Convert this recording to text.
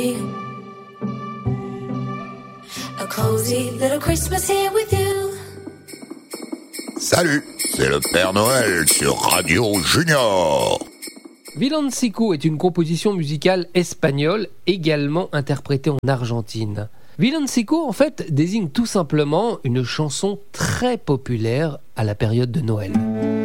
A cozy little Christmas here with you. Salut, c'est le Père Noël sur Radio Junior. Villancico est une composition musicale espagnole également interprétée en Argentine. Villancico, en fait, désigne tout simplement une chanson très populaire à la période de Noël.